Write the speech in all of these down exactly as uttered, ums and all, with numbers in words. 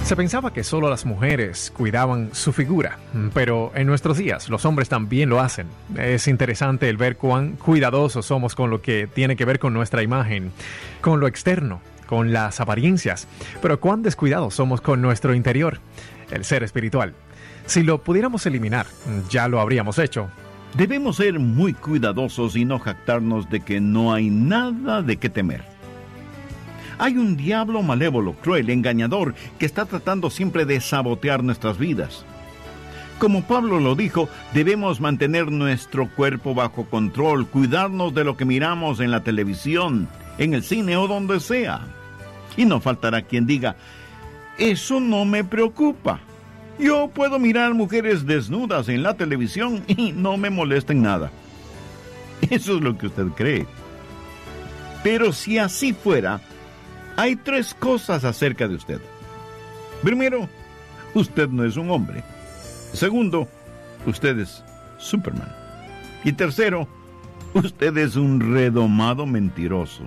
Se pensaba que solo las mujeres cuidaban su figura, pero en nuestros días los hombres también lo hacen. Es interesante el ver cuán cuidadosos somos con lo que tiene que ver con nuestra imagen, con lo externo, con las apariencias, pero cuán descuidados somos con nuestro interior, el ser espiritual. Si lo pudiéramos eliminar, ya lo habríamos hecho. Debemos ser muy cuidadosos y no jactarnos de que no hay nada de qué temer. Hay un diablo malévolo, cruel, engañador, que está tratando siempre de sabotear nuestras vidas. Como Pablo lo dijo, debemos mantener nuestro cuerpo bajo control, cuidarnos de lo que miramos en la televisión, en el cine o donde sea. Y no faltará quien diga, eso no me preocupa. Yo puedo mirar mujeres desnudas en la televisión y no me molesta en nada. Eso es lo que usted cree. Pero si así fuera, hay tres cosas acerca de usted. Primero, usted no es un hombre. Segundo, usted es Superman. Y tercero, usted es un redomado mentiroso.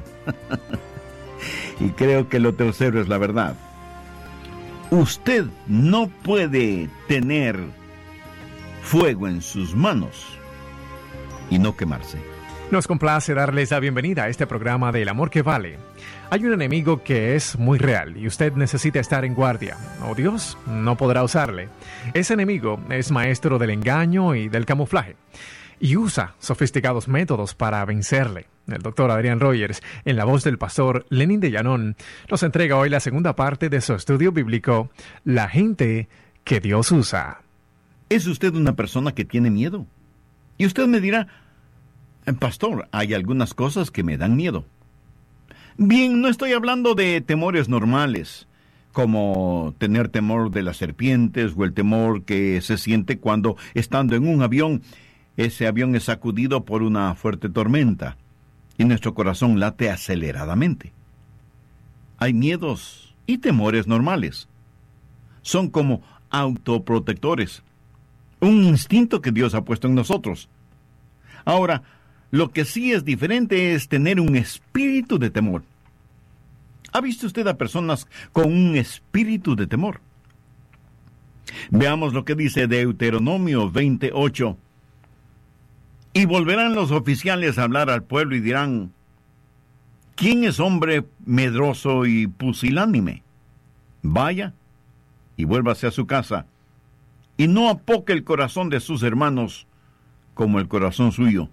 Y creo que lo tercero es la verdad. Usted no puede tener fuego en sus manos y no quemarse. Nos complace darles la bienvenida a este programa del amor que vale. Hay un enemigo que es muy real y usted necesita estar en guardia, o Dios no podrá usarle. Ese enemigo es maestro del engaño y del camuflaje, y usa sofisticados métodos para vencerle. El doctor Adrián Rogers, en la voz del pastor Lenin de Llanón, nos entrega hoy la segunda parte de su estudio bíblico, La gente que Dios usa. ¿Es usted una persona que tiene miedo? Y usted me dirá, pastor, hay algunas cosas que me dan miedo. Bien, no estoy hablando de temores normales, como tener temor de las serpientes o el temor que se siente cuando, estando en un avión, ese avión es sacudido por una fuerte tormenta y nuestro corazón late aceleradamente. Hay miedos y temores normales. Son como autoprotectores, un instinto que Dios ha puesto en nosotros. Ahora, lo que sí es diferente es tener un espíritu de temor. ¿Ha visto usted a personas con un espíritu de temor? Veamos lo que dice Deuteronomio veintiocho. Y volverán los oficiales a hablar al pueblo y dirán, ¿quién es hombre medroso y pusilánime? Vaya y vuélvase a su casa, y no apoque el corazón de sus hermanos como el corazón suyo.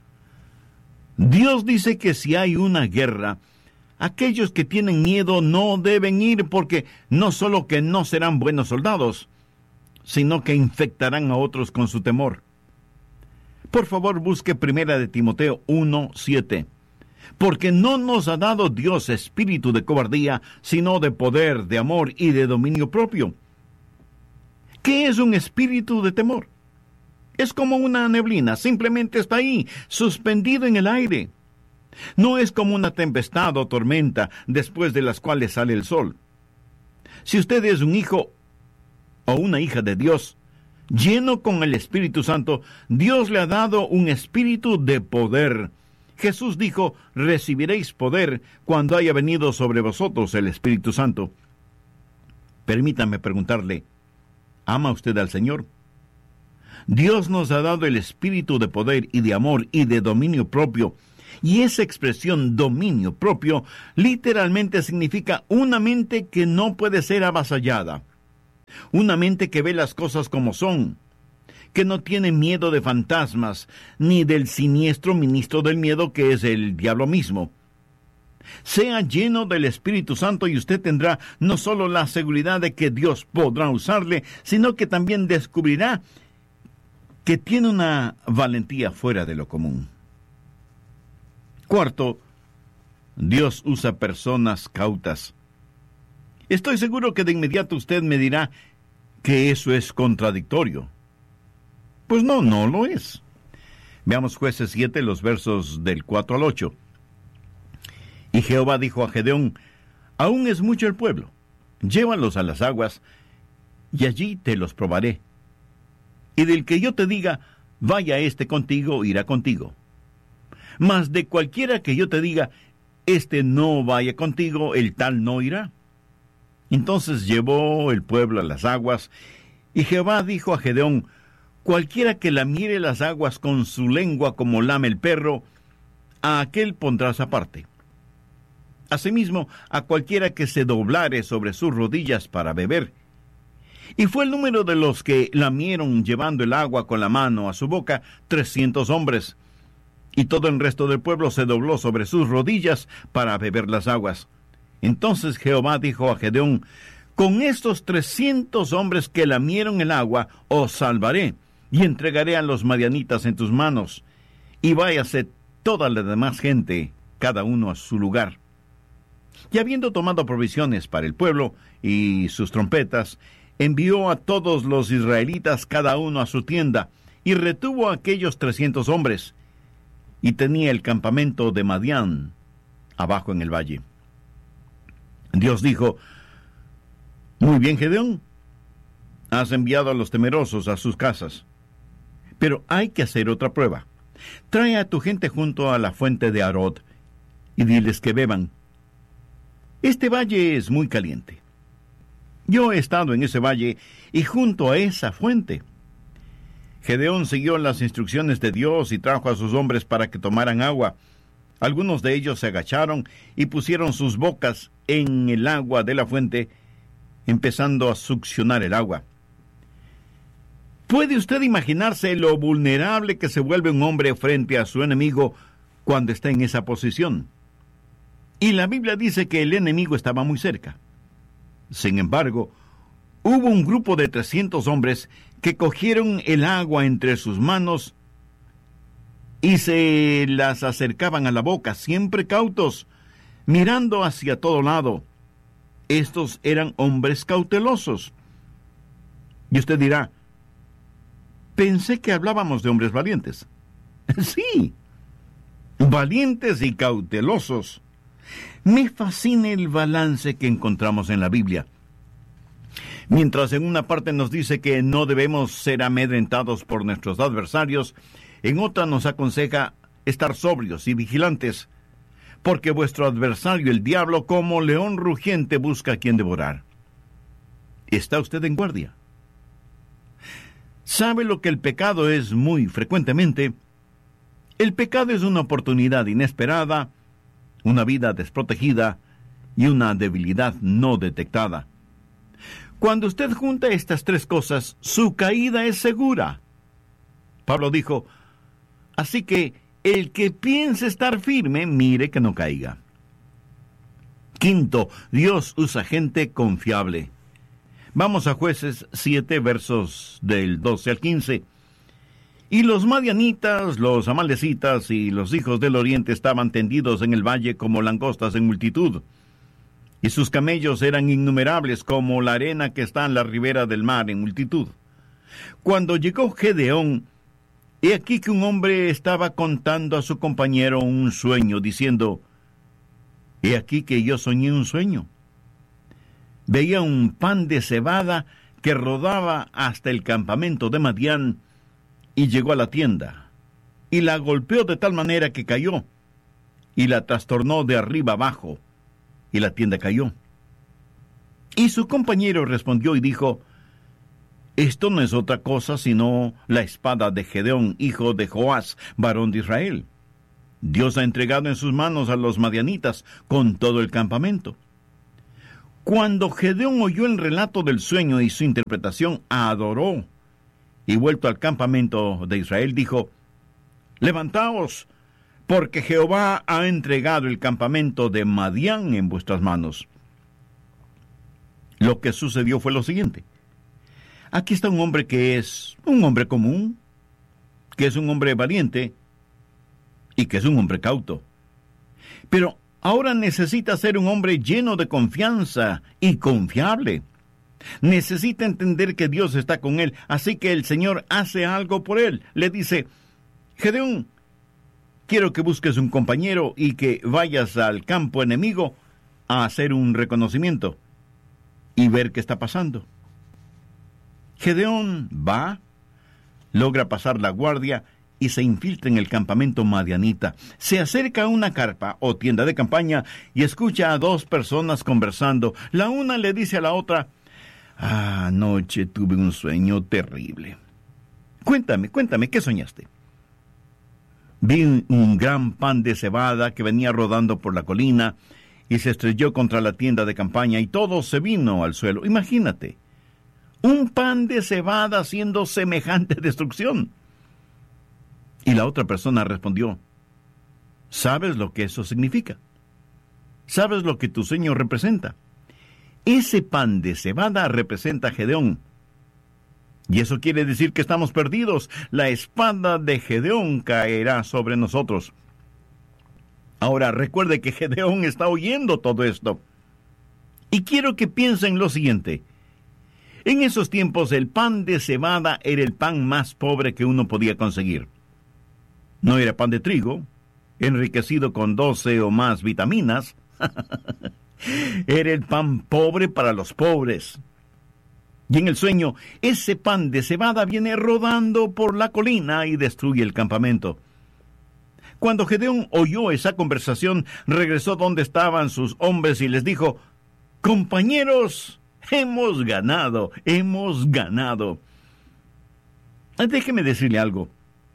Dios dice que si hay una guerra, aquellos que tienen miedo no deben ir porque no solo que no serán buenos soldados, sino que infectarán a otros con su temor. Por favor, busque Primera de Timoteo uno, siete. Porque no nos ha dado Dios espíritu de cobardía, sino de poder, de amor y de dominio propio. ¿Qué es un espíritu de temor? Es como una neblina, simplemente está ahí, suspendido en el aire. No es como una tempestad o tormenta después de las cuales sale el sol. Si usted es un hijo o una hija de Dios, lleno con el Espíritu Santo, Dios le ha dado un espíritu de poder. Jesús dijo, recibiréis poder cuando haya venido sobre vosotros el Espíritu Santo. Permítame preguntarle, ¿ama usted al Señor? Dios nos ha dado el espíritu de poder y de amor y de dominio propio. Y esa expresión dominio propio literalmente significa una mente que no puede ser avasallada. Una mente que ve las cosas como son, que no tiene miedo de fantasmas, ni del siniestro ministro del miedo que es el diablo mismo. Sea lleno del Espíritu Santo y usted tendrá no solo la seguridad de que Dios podrá usarle, sino que también descubrirá que tiene una valentía fuera de lo común. Cuarto, Dios usa personas cautas. Estoy seguro que de inmediato usted me dirá que eso es contradictorio. Pues no, no lo es. Veamos Jueces siete, los versos del cuatro al ocho. Y Jehová dijo a Gedeón, aún es mucho el pueblo, llévalos a las aguas, y allí te los probaré. Y del que yo te diga, vaya este contigo, irá contigo. Mas de cualquiera que yo te diga, este no vaya contigo, el tal no irá. Entonces llevó el pueblo a las aguas, y Jehová dijo a Gedeón: cualquiera que lamiere las aguas con su lengua como lame el perro, a aquel pondrás aparte. Asimismo, a cualquiera que se doblare sobre sus rodillas para beber. Y fue el número de los que lamieron llevando el agua con la mano a su boca, trescientos hombres. Y todo el resto del pueblo se dobló sobre sus rodillas para beber las aguas. Entonces Jehová dijo a Gedeón: con estos trescientos hombres que lamieron el agua, os salvaré, y entregaré a los madianitas en tus manos. Y váyase toda la demás gente, cada uno a su lugar. Y habiendo tomado provisiones para el pueblo y sus trompetas, envió a todos los israelitas cada uno a su tienda, y retuvo a aquellos trescientos hombres, y tenía el campamento de Madián abajo en el valle. Dios dijo: muy bien, Gedeón, has enviado a los temerosos a sus casas, pero hay que hacer otra prueba. Trae a tu gente junto a la fuente de Arod, y diles que beban. Este valle es muy caliente. Yo he estado en ese valle y junto a esa fuente. Gedeón siguió las instrucciones de Dios y trajo a sus hombres para que tomaran agua. Algunos de ellos se agacharon y pusieron sus bocas en el agua de la fuente, empezando a succionar el agua. ¿Puede usted imaginarse lo vulnerable que se vuelve un hombre frente a su enemigo cuando está en esa posición? Y la Biblia dice que el enemigo estaba muy cerca. Sin embargo, hubo un grupo de trescientos hombres que cogieron el agua entre sus manos y se las acercaban a la boca, siempre cautos, mirando hacia todo lado. Estos eran hombres cautelosos. Y usted dirá: pensé que hablábamos de hombres valientes. Sí, valientes y cautelosos. Me fascina el balance que encontramos en la Biblia. Mientras en una parte nos dice que no debemos ser amedrentados por nuestros adversarios, en otra nos aconseja estar sobrios y vigilantes, porque vuestro adversario, el diablo, como león rugiente, busca a quien devorar. ¿Está usted en guardia? ¿Sabe lo que el pecado es muy frecuentemente? El pecado es una oportunidad inesperada, una vida desprotegida y una debilidad no detectada. Cuando usted junta estas tres cosas, su caída es segura. Pablo dijo: así que el que piense estar firme, mire que no caiga. Quinto, Dios usa gente confiable. Vamos a Jueces siete, versos del doce al quince. Y los madianitas, los amalecitas y los hijos del oriente estaban tendidos en el valle como langostas en multitud, y sus camellos eran innumerables como la arena que está en la ribera del mar en multitud. Cuando llegó Gedeón, he aquí que un hombre estaba contando a su compañero un sueño, diciendo: he aquí que yo soñé un sueño. Veía un pan de cebada que rodaba hasta el campamento de Madián, y llegó a la tienda, y la golpeó de tal manera que cayó, y la trastornó de arriba abajo, y la tienda cayó. Y su compañero respondió y dijo: esto no es otra cosa sino la espada de Gedeón, hijo de Joás, varón de Israel. Dios ha entregado en sus manos a los madianitas con todo el campamento. Cuando Gedeón oyó el relato del sueño y su interpretación, adoró, y vuelto al campamento de Israel, dijo: levantaos, porque Jehová ha entregado el campamento de Madián en vuestras manos. Lo que sucedió fue lo siguiente. Aquí está un hombre que es un hombre común, que es un hombre valiente y que es un hombre cauto. Pero ahora necesita ser un hombre lleno de confianza y confiable. Necesita entender que Dios está con él, así que el Señor hace algo por él. Le dice: Gedeón, quiero que busques un compañero y que vayas al campo enemigo a hacer un reconocimiento y ver qué está pasando. Gedeón va, logra pasar la guardia y se infiltra en el campamento madianita. Se acerca a una carpa o tienda de campaña y escucha a dos personas conversando. La una le dice a la otra: ah, anoche tuve un sueño terrible. Cuéntame, cuéntame, ¿qué soñaste? Vi un, un gran pan de cebada que venía rodando por la colina y se estrelló contra la tienda de campaña y todo se vino al suelo. Imagínate, un pan de cebada haciendo semejante destrucción. Y la otra persona respondió: ¿sabes lo que eso significa? ¿Sabes lo que tu sueño representa? Ese pan de cebada representa a Gedeón. Y eso quiere decir que estamos perdidos. La espada de Gedeón caerá sobre nosotros. Ahora, recuerde que Gedeón está oyendo todo esto. Y quiero que piensen lo siguiente. En esos tiempos, el pan de cebada era el pan más pobre que uno podía conseguir. No era pan de trigo, enriquecido con doce o más vitaminas. Era el pan pobre para los pobres. Y en el sueño, ese pan de cebada viene rodando por la colina y destruye el campamento. Cuando Gedeón oyó esa conversación, regresó donde estaban sus hombres y les dijo: compañeros, hemos ganado, hemos ganado. Déjeme decirle algo.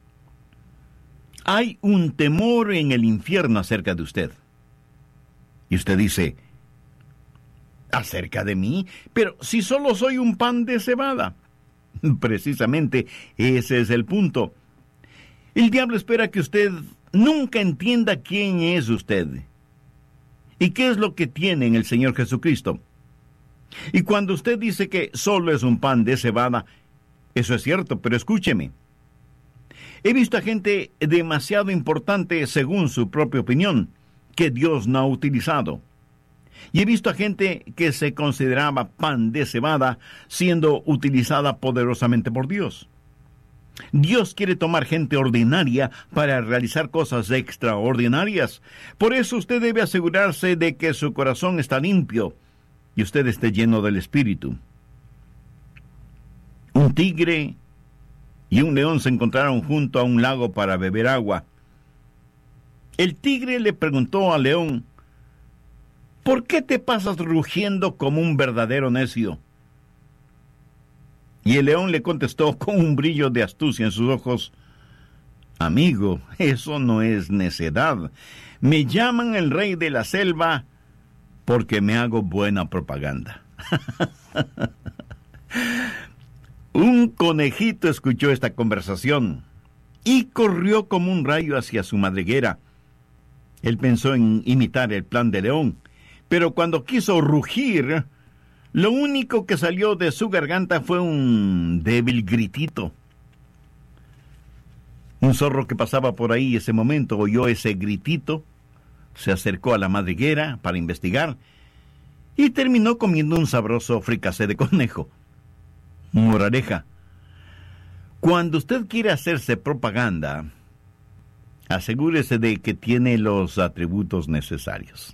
Hay un temor en el infierno acerca de usted. Y usted dice: ¿acerca de mí? Pero si solo soy un pan de cebada. Precisamente ese es el punto. El diablo espera que usted nunca entienda quién es usted y qué es lo que tiene en el Señor Jesucristo. Y cuando usted dice que solo es un pan de cebada, eso es cierto, pero escúcheme. He visto a gente demasiado importante según su propia opinión, que Dios no ha utilizado. Y he visto a gente que se consideraba pan de cebada siendo utilizada poderosamente por Dios. Dios quiere tomar gente ordinaria para realizar cosas extraordinarias. Por eso usted debe asegurarse de que su corazón está limpio y usted esté lleno del Espíritu. Un tigre y un león se encontraron junto a un lago para beber agua. El tigre le preguntó al león: ¿por qué te pasas rugiendo como un verdadero necio? Y el león le contestó con un brillo de astucia en sus ojos: amigo, eso no es necedad. Me llaman el rey de la selva porque me hago buena propaganda. Un conejito escuchó esta conversación y corrió como un rayo hacia su madriguera. Él pensó en imitar el plan de león, pero cuando quiso rugir, lo único que salió de su garganta fue un débil gritito. Un zorro que pasaba por ahí ese momento oyó ese gritito, se acercó a la madriguera para investigar y terminó comiendo un sabroso fricasé de conejo. Moraleja: cuando usted quiere hacerse propaganda, asegúrese de que tiene los atributos necesarios.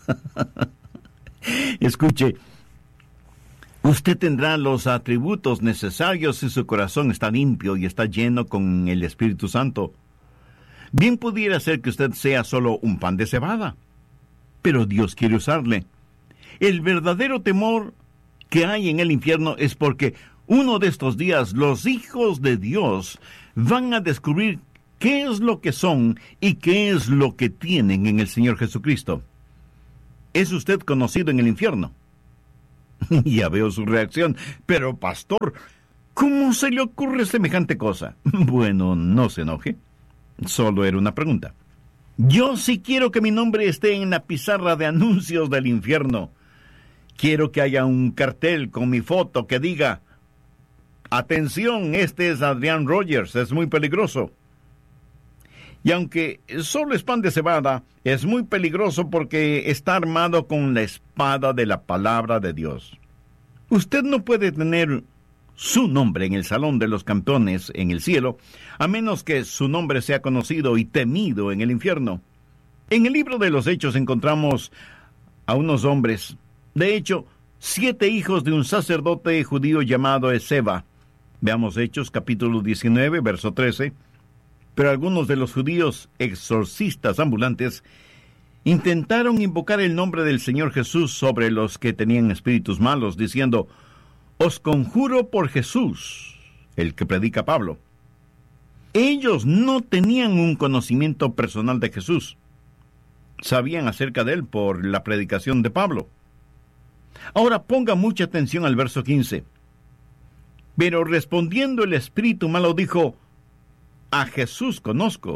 Escuche, usted tendrá los atributos necesarios si su corazón está limpio y está lleno con el Espíritu Santo. Bien pudiera ser que usted sea solo un pan de cebada, pero Dios quiere usarle. El verdadero temor que hay en el infierno es porque uno de estos días los hijos de Dios van a descubrir qué es lo que son y qué es lo que tienen en el Señor Jesucristo. ¿Es usted conocido en el infierno? Ya veo su reacción. Pero, pastor, ¿cómo se le ocurre semejante cosa? Bueno, no se enoje. Solo era una pregunta. Yo sí quiero que mi nombre esté en la pizarra de anuncios del infierno. Quiero que haya un cartel con mi foto que diga: atención, este es Adrián Rogers, es muy peligroso. Y aunque solo es pan de cebada, es muy peligroso porque está armado con la espada de la palabra de Dios. Usted no puede tener su nombre en el salón de los campeones en el cielo, a menos que su nombre sea conocido y temido en el infierno. En el libro de los Hechos encontramos a unos hombres, de hecho, siete hijos de un sacerdote judío llamado Esceva. Veamos Hechos capítulo diecinueve, verso trece. Pero algunos de los judíos exorcistas ambulantes intentaron invocar el nombre del Señor Jesús sobre los que tenían espíritus malos, diciendo: «Os conjuro por Jesús», el que predica Pablo. Ellos no tenían un conocimiento personal de Jesús. Sabían acerca de él por la predicación de Pablo. Ahora ponga mucha atención al verso quince. Pero respondiendo el espíritu malo dijo: «A Jesús conozco,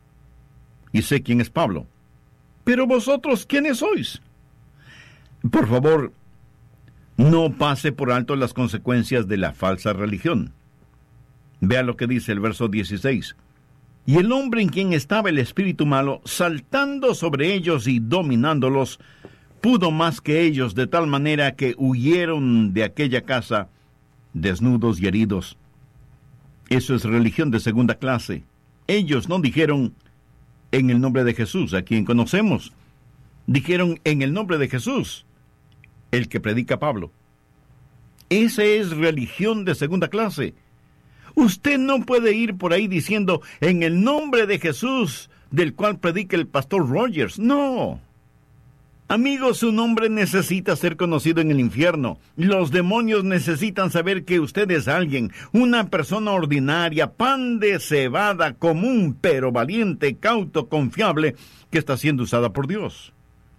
y sé quién es Pablo. Pero vosotros, ¿quiénes sois?». Por favor, no pase por alto las consecuencias de la falsa religión. Vea lo que dice el verso dieciséis. «Y el hombre en quien estaba el espíritu malo, saltando sobre ellos y dominándolos, pudo más que ellos, de tal manera que huyeron de aquella casa desnudos y heridos». Eso es religión de segunda clase. Ellos no dijeron: «En el nombre de Jesús, a quien conocemos». Dijeron: «En el nombre de Jesús, el que predica Pablo». Esa es religión de segunda clase. Usted no puede ir por ahí diciendo: «En el nombre de Jesús, del cual predica el pastor Rogers». No. Amigo, su nombre necesita ser conocido en el infierno. Los demonios necesitan saber que usted es alguien, una persona ordinaria, pan de cebada, común, pero valiente, cauto, confiable, que está siendo usada por Dios.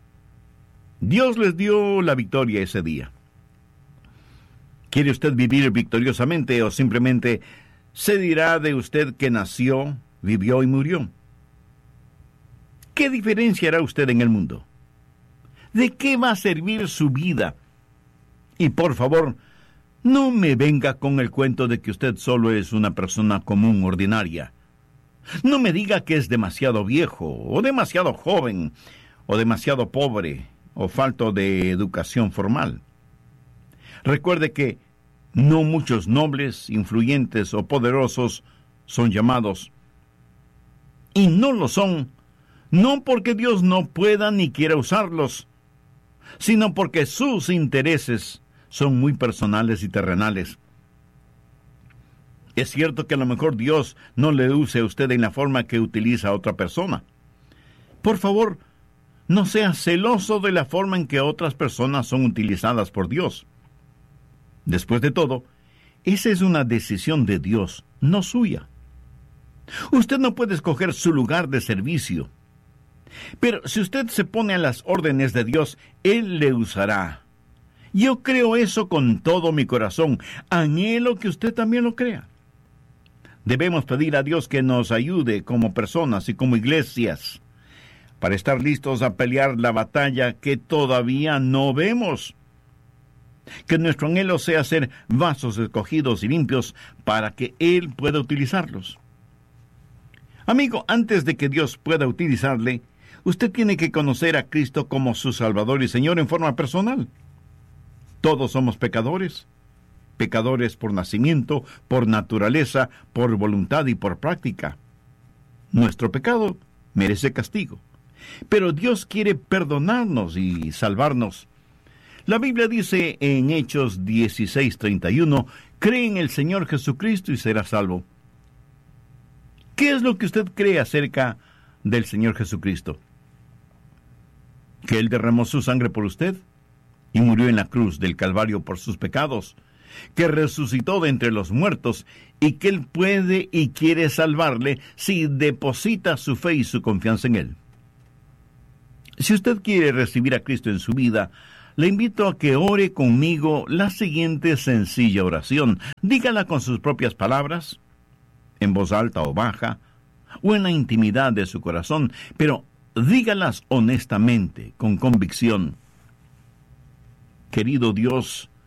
Dios les dio la victoria ese día. ¿Quiere usted vivir victoriosamente o simplemente se dirá de usted que nació, vivió y murió? ¿Qué diferencia hará usted en el mundo? ¿De qué va a servir su vida? Y por favor, no me venga con el cuento de que usted solo es una persona común, ordinaria. No me diga que es demasiado viejo, o demasiado joven, o demasiado pobre, o falto de educación formal. Recuerde que no muchos nobles, influyentes o poderosos son llamados. Y no lo son, no porque Dios no pueda ni quiera usarlos, sino porque sus intereses son muy personales y terrenales. Es cierto que a lo mejor Dios no le use a usted en la forma que utiliza a otra persona. Por favor, no sea celoso de la forma en que otras personas son utilizadas por Dios. Después de todo, esa es una decisión de Dios, no suya. Usted no puede escoger su lugar de servicio. Pero si usted se pone a las órdenes de Dios, Él le usará. Yo creo eso con todo mi corazón. Anhelo que usted también lo crea. Debemos pedir a Dios que nos ayude como personas y como iglesias para estar listos a pelear la batalla que todavía no vemos. Que nuestro anhelo sea ser vasos escogidos y limpios para que Él pueda utilizarlos. Amigo, antes de que Dios pueda utilizarle, usted tiene que conocer a Cristo como su Salvador y Señor en forma personal. Todos somos pecadores. Pecadores por nacimiento, por naturaleza, por voluntad y por práctica. Nuestro pecado merece castigo. Pero Dios quiere perdonarnos y salvarnos. La Biblia dice en Hechos dieciséis treinta y uno, cree en el Señor Jesucristo y serás salvo. ¿Qué es lo que usted cree acerca del Señor Jesucristo? ¿Que Él derramó su sangre por usted y murió en la cruz del Calvario por sus pecados? ¿Que resucitó de entre los muertos y que Él puede y quiere salvarle si deposita su fe y su confianza en Él? Si usted quiere recibir a Cristo en su vida, le invito a que ore conmigo la siguiente sencilla oración. Dígala con sus propias palabras, en voz alta o baja, o en la intimidad de su corazón, pero dígalas honestamente, con convicción. Querido Dios,